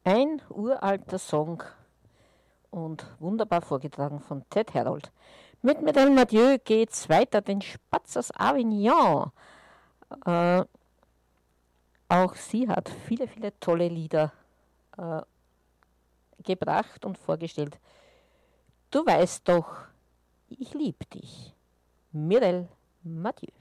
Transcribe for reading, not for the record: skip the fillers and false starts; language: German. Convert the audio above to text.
Ein uralter Song und wunderbar vorgetragen von Ted Herold. Mit Madame Mathieu geht's weiter, den Spatz aus Avignon. Äh, Auch sie hat viele, viele tolle Lieder äh, gebracht und vorgestellt. Du weißt doch, ich lieb dich. Mireille Mathieu.